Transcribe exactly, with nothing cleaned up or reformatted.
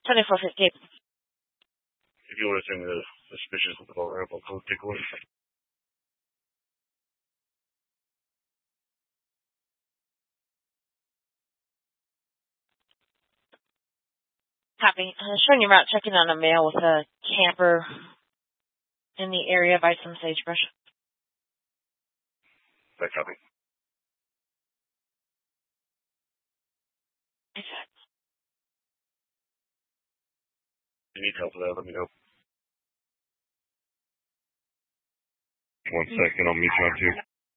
twenty-four fifty. If you want to send me the suspicious little ramp, I'll go take a look. Copy. Uh, showing you route checking on a male with a camper in the area by some sagebrush. That copy. Okay. If you need help with that, let me know. One second, I'll meet you on two.